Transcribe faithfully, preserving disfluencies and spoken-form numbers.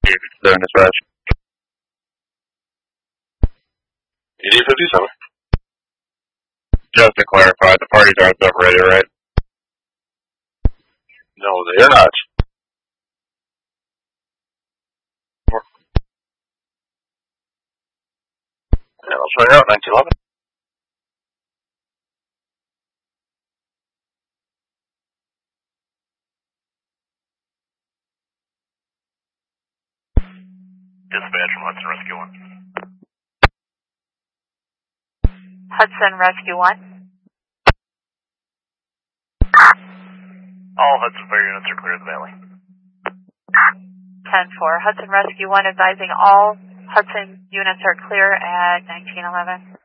fifty-seven dispatch. E D fifty-seven. Just to clarify, the parties aren't separated, right? No, they are not. Yeah, let's find out, nineteen eleven. Dispatch from Hudson Rescue one. Hudson Rescue one. All Hudson Fire units are clear of the valley. ten four. Hudson Rescue one advising all Hudson units are clear at nineteen eleven.